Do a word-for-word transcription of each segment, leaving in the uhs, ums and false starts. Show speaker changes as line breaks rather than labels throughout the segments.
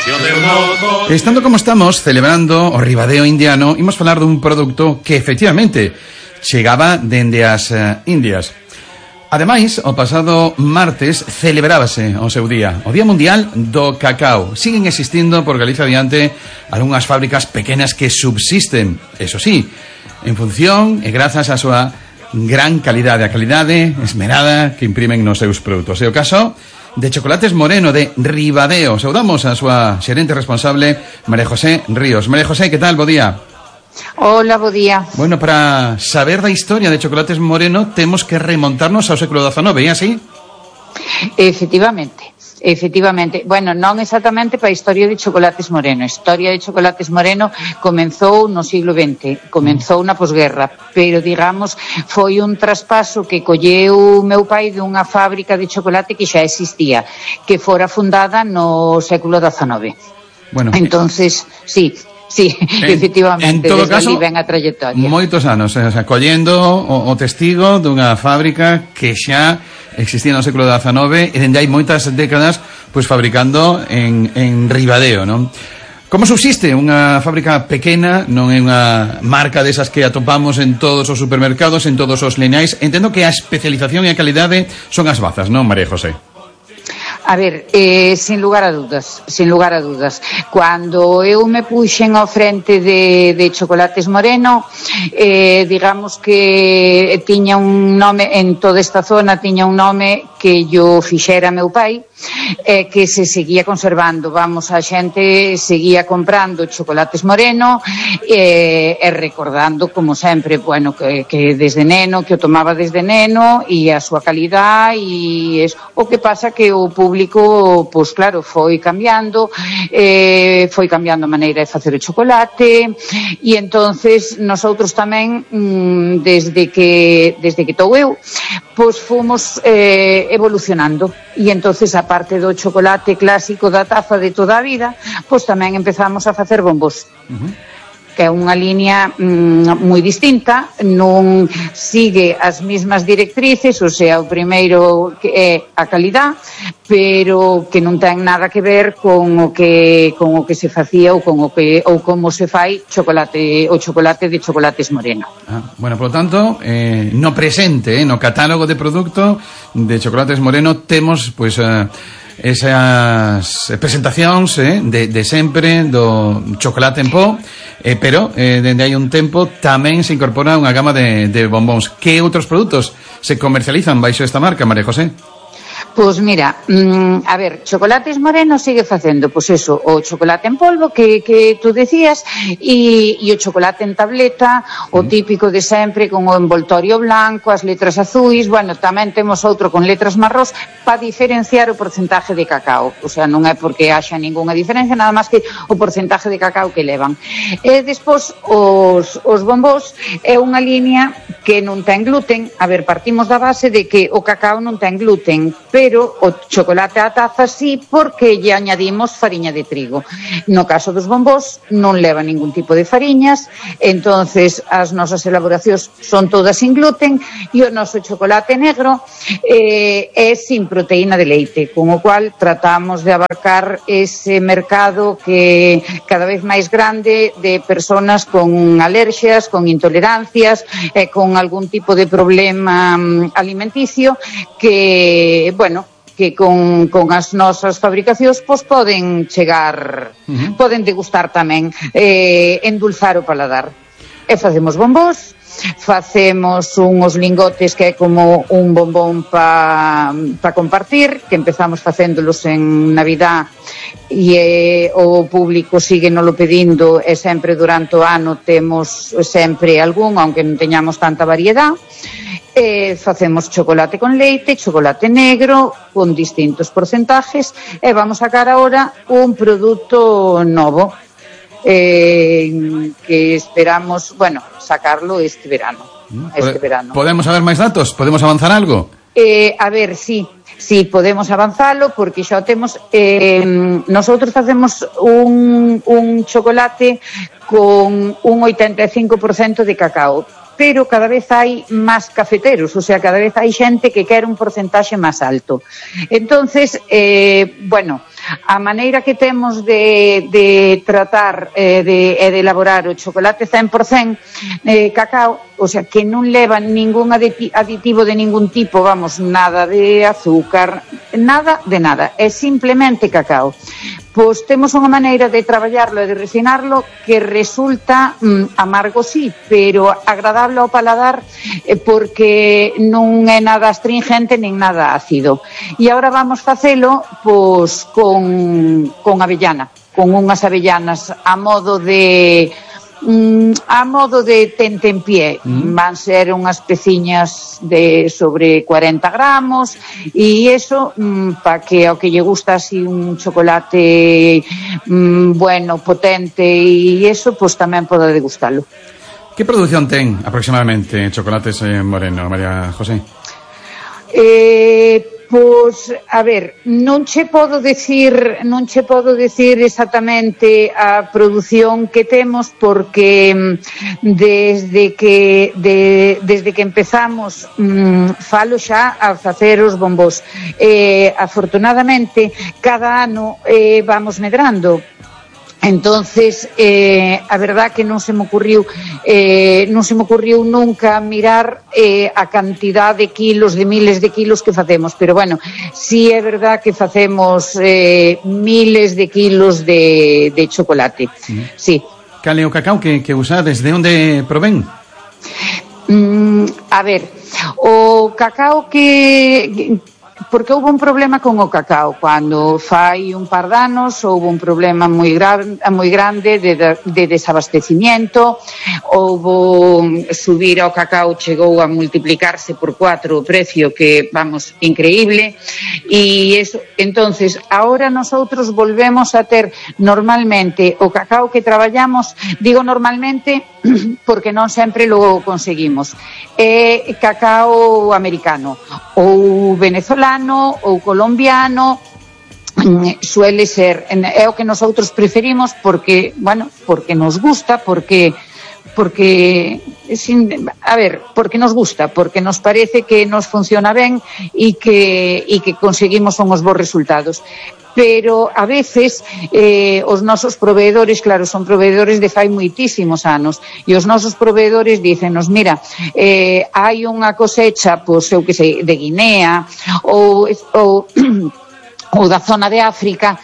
Estando como estamos celebrando o Ribadeo indiano, imos falar dun produto que efectivamente chegaba dende as uh, Indias. Ademais, o pasado martes celebrábase o seu día, o Día Mundial do Cacao. Siguen existindo por Galicia adiante algunhas fábricas pequenas que subsisten, eso sí, en función e grazas á súa gran calidade, a calidade esmerada que imprimen nos seus produtos. É o caso de Chocolates Moreno de Ribadeo. Saudamos a súa xerente responsable, María José Ríos. María José, que tal? Bo día.
Hola, bo día.
Bueno, para saber da historia de Chocolates Moreno temos que remontarnos ao século dezenove, é así?
Efectivamente. Efectivamente, bueno, non exactamente para a historia de Chocolates Moreno. A historia de Chocolates Moreno comenzou no siglo vinte, comenzou na posguerra, pero digamos foi un traspaso que colleu meu pai dunha fábrica de chocolate que xa existía, que fora fundada no século dezenove.
Bueno,
entonces, sí, sí, en, efectivamente,
en todo caso,
ali ven a trayectoria.
Moitos anos, o sea, collendo o, o testigo dunha fábrica que xa existía no século dezenove e dende hai moitas décadas pois fabricando en, en Ribadeo, non? Como subsiste unha fábrica pequena, non é unha marca desas que atopamos en todos os supermercados, en todos os lineais? Entendo que a especialización e a calidade son as bazas, non, María José?
A ver, eh, sin lugar a dudas, sin lugar a dudas. Cuando eu me puxen ao frente de, de Chocolates Moreno, eh, digamos que tiña un nome, en toda esta zona tiña un nome que yo fixera meu pai, eh, que se seguía conservando. Vamos, a xente seguía comprando Chocolates Moreno eh, e recordando, como sempre, bueno, que, que desde neno, que o tomaba desde neno e a súa calidad e es, o que pasa que o público, pois claro, foi cambiando, eh, foi cambiando a maneira de facer o chocolate e entonces nosotros tamén mm, desde que desde que estou eu, pois fomos eh, evolucionando e entonces a parte do chocolate clásico da taza de toda a vida, pois tamén empezamos a facer bombos. Uh-huh. Que é unha liña mm, moi distinta, non sigue as mesmas directrices, o sea, o primeiro que é a calidad, pero que non ten nada que ver con o que con o que se facía ou con o que ou como se fai chocolate, o chocolate de Chocolates Moreno.
Ah, bueno, por lo tanto, eh, no presente, eh, no catálogo de produto de Chocolates Moreno temos, pois, pues, eh, esas presentacións eh, de, de sempre do chocolate en pó, eh, pero eh, dende hai un tempo tamén se incorpora unha gama de, de bombóns. Que outros produtos se comercializan baixo esta marca, María José?
Pois mira, mmm, a ver, Chocolates Moreno sigue facendo, pois eso, o chocolate en polvo que, que tú decías e, e o chocolate en tableta, o típico de sempre con o envoltorio blanco, as letras azuis, bueno, tamén temos outro con letras marrós para diferenciar o porcentaje de cacao, o sea, non é porque haxa ningunha diferencia, nada máis que o porcentaje de cacao que levan. E despois os, os bombós é unha liña que non ten gluten, a ver, partimos da base de que o cacao non ten gluten, pero o chocolate á taza sí, porque lle añadimos fariña de trigo. No caso dos bombós non leva ningún tipo de fariñas, entonces as nosas elaboracións son todas sin gluten e o noso chocolate negro eh, é sin proteína de leite, con o cual tratamos de abarcar ese mercado que cada vez máis grande de personas con alerxias, con intolerancias, eh, con algún tipo de problema um, alimenticio que, bueno, que con, con as nosas fabricacións pois poden chegar, uh-huh. poden degustar tamén, eh, endulzar o paladar. E facemos bombós, facemos unhos lingotes que é como un bombón para pa compartir, que empezamos facéndolos en Navidad e eh, o público sigue nolo pedindo e sempre durante o ano temos sempre algún, aunque non teñamos tanta variedade. Eh, facemos chocolate con leite, chocolate negro con distintos porcentajes e vamos a sacar ahora un produto novo eh, que esperamos, bueno, sacarlo este verano, este verano.
Podemos saber máis datos? Podemos avanzar algo?
Eh, a ver, sí, sí, podemos avanzalo porque xa o temos, eh, nosotros facemos un, un chocolate con un oitenta e cinco por ciento de cacao, pero cada vez hai máis cafeteros, o sea, cada vez hai xente que quere un porcentaxe máis alto. Entonces, eh, bueno, a maneira que temos de, de tratar e eh, de, eh, de elaborar o chocolate cen por cento eh, cacao, o sea, que non leva ningún aditivo de ningún tipo, vamos, nada de azúcar, nada de nada, é simplemente cacao. Pois temos unha maneira de traballarlo e de refinarlo que resulta mm, amargo sí, pero agradable ao paladar eh, porque non é nada astringente nin nada ácido. E agora vamos facelo pois con, con avellana, con unhas avellanas a modo de a modo de tentempié. Mm. Van ser unhas peciñas de sobre cuarenta gramos e iso mm, para que ao que lle gusta así un chocolate mm, bueno, potente e iso, pois tamén poda degustalo.
Que produción ten aproximadamente Chocolates eh, Moreno, María José?
Eh... Pois, a ver, non che podo decir, non che podo decir exactamente a produción que temos porque desde que de, desde que empezamos mmm, falo xa a facer os bombós. Eh, afortunadamente, cada ano eh, vamos medrando. Entonces, eh, a verdad que non se me ocurriu eh, non se me ocurriu nunca mirar eh, a cantidad de kilos, de miles de kilos que facemos, pero bueno, sí é verdad que facemos eh, miles de kilos de, de chocolate, sí. sí.
Cal é o cacao que, que usades? De onde provén?
Mm, a ver, o cacao que... Porque houve un problema con o cacao cando fai un par de anos, houve un problema moi, gran, moi grande de, de desabastecimiento, houve subir ao cacao, chegou a multiplicarse por cuatro o precio, que vamos, increíble, e eso, entonces ahora nosotros volvemos a ter normalmente o cacao que traballamos, digo normalmente porque non sempre lo conseguimos, é cacao americano ou venezolano ou colombiano, suele ser, é o que nosotros preferimos porque, bueno, porque nos gusta, porque porque sin, a ver, porque nos gusta, porque nos parece que nos funciona ben e que e que conseguimos uns bons resultados. Pero a veces eh, os nosos proveedores, claro, son proveedores de fai moitísimos anos, e os nosos proveedores dícenos, mira, eh, hai unha cosecha, pois eu que sei, de Guinea ou, ou, ou da zona de África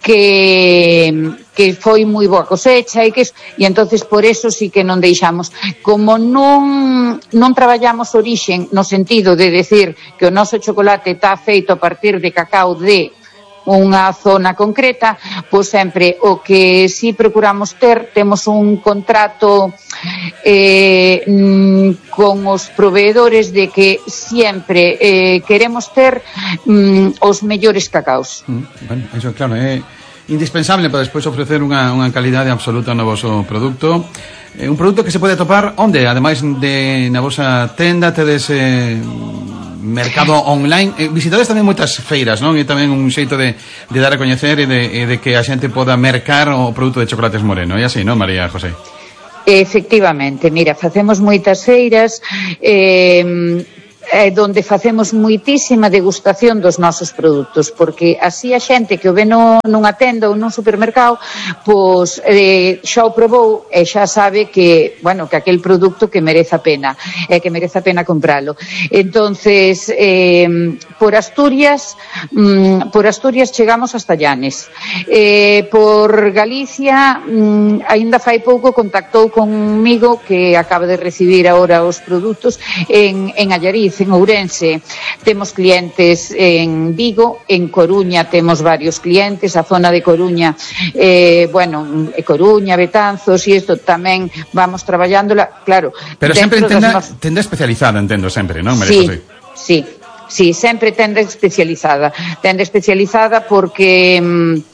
que que foi moi boa cosecha e que e entonces por eso sí que non deixamos, como non non traballamos origen no sentido de decir que o noso chocolate está feito a partir de cacao de unha zona concreta, pois sempre o que si procuramos ter, temos un contrato eh, con os proveedores de que sempre eh, queremos ter mm, os mellores cacaos.
Mm, bueno, eso claro, é indispensable para despois ofrecer unha, unha calidade absoluta no voso produto. Eh, un produto que se pode atopar onde? Ademais de na vosa tenda, tedes eh, mercado online, eh, visitades tamén moitas feiras, non? E tamén un xeito de, de dar a coñecer e de, e de que a xente poda mercar o produto de Chocolates Moreno, e así, non, María José?
Efectivamente, mira, facemos moitas feiras, eh, eh, donde facemos moitísima degustación dos nosos produtos, porque así a xente que o ve no, nunha tenda ou nun supermercado, pois eh, xa o probou e xa sabe que, bueno, que aquel producto que merece a pena, e eh, que merece a pena compralo. Entonces, eh, por Asturias, mm, por Asturias chegamos hasta Llanes. Eh, por Galicia, mm, aínda fai pouco contactou conmigo, que acaba de recibir agora os produtos en, en Allariz, en Ourense. Temos clientes en Vigo, en Coruña temos varios clientes, a zona de Coruña, eh, bueno, Coruña, Betanzos, e isto tamén vamos traballándola, claro.
Pero sempre tenda, nos... tenda especializada, entendo, sempre, non, María José?
Sí, sí, sí, sempre tenda especializada. Tenda especializada porque... Mm,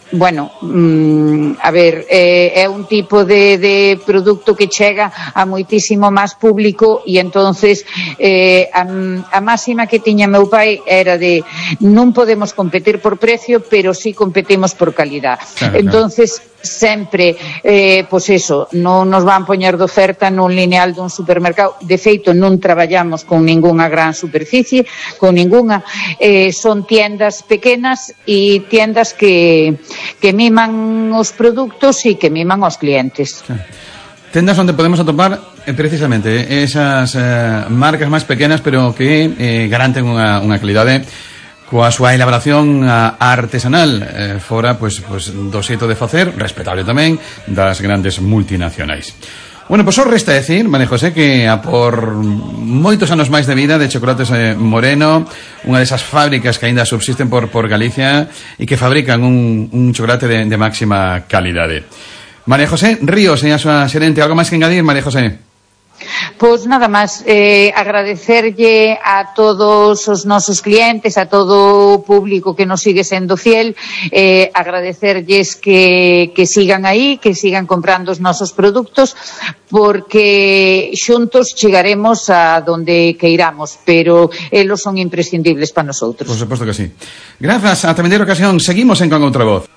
bueno, mm, a ver, eh, é un tipo de, de produto que chega a moitísimo máis público e entonces eh, a, a máxima que tiña meu pai era de non podemos competir por precio, pero sí competimos por calidad. Claro, entonces claro. Sempre, eh, pois eso, non nos van poñer de oferta nun lineal dun supermercado. De feito, non traballamos con ningunha gran superficie, con ningunha. Eh, son tiendas pequenas e tiendas que, que miman os produtos e que miman os clientes.
Claro. Tendas onde podemos atopar eh, precisamente esas eh, marcas máis pequenas, pero que eh, garanten unha, unha calidade coa súa elaboración a, artesanal, eh, fora pues, pues, do xeito de facer, respetable tamén, das grandes multinacionais. Bueno, pois pues, só resta decir, María José, que a por moitos anos máis de vida de Chocolates eh, Moreno, unha desas fábricas que aínda subsisten por, por Galicia e que fabrican un, un chocolate de, de máxima calidade. María José Ríos, e a súa xerente, algo máis que engadir, María José?
Pois nada máis, eh, agradecerlle a todos os nosos clientes, a todo o público que nos sigue sendo fiel, eh, agradecerlles que, que sigan aí, que sigan comprando os nosos produtos, porque xuntos chegaremos a donde queiramos, pero elos son imprescindibles para nosotros.
Por suposto que sí. Grazas, ata vindeira ocasión, seguimos en Con Outra Voz.